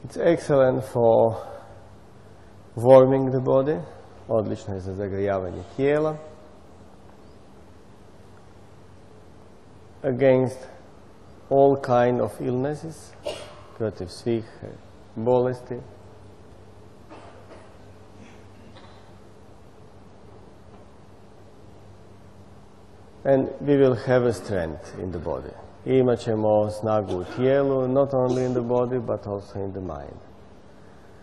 It's excellent for warming the body. Odlično je za zagrijavanje tijela. Against all kind of illnesses, protiv svih bolesti. And we will have a strength in the body. I imat ćemo snagu u tijelu, not only in the body, but also in the mind.